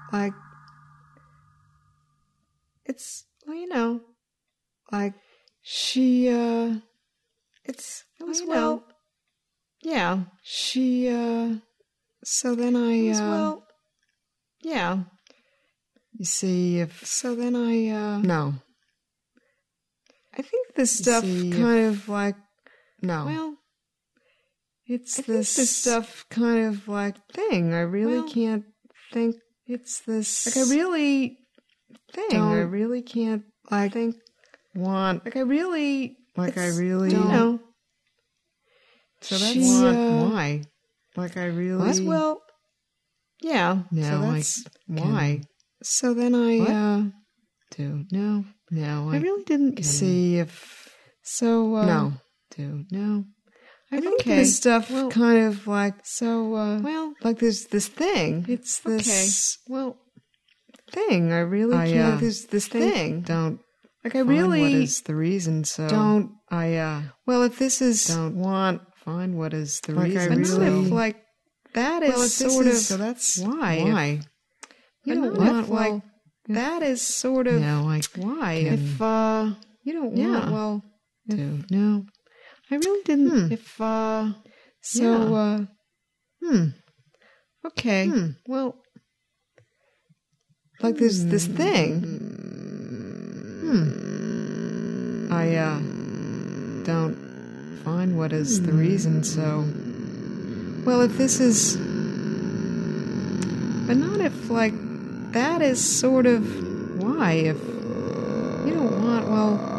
like, it's, well, you know, like, she, it's, It was, well, you well, know, yeah, she, so then I, it was, well, yeah, you see, if, so then I, no, I think this stuff kind of like, no, well, it's this stuff kind of like thing. I really can't think. It's this like I really thing. I really can't like think. Want like I really like I really don't. You know. So that's why. Like I really. Well, yeah. No, so that's why. So then I do no. I really didn't see if so. No, do no. I think this stuff kind of like so. Well, like there's this thing. It's this thing. I really can't. There's this thing. Don't like. I really. What is the reason? So don't. Well, if this is don't want find what is the reason. I really if like that is sort of. So that's why. Why? You don't want like that is sort of. Yeah, like why? If you don't want well. Do no. I really didn't. If so okay. Well, like there's this thing. I don't find what is the reason. So well, if this is, but not if like that is sort of why. If you don't want well.